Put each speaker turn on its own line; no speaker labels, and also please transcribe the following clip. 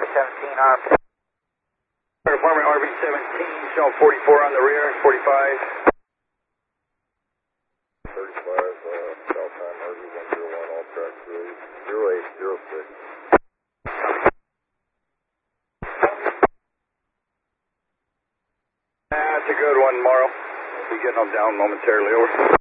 RV-17 on.
Fire Department RV-17, showing 44 on the rear, 45.
35, South Time RV-101, all tracks 0806.
That's a good one, Morrow. We'll be getting them down momentarily. Over.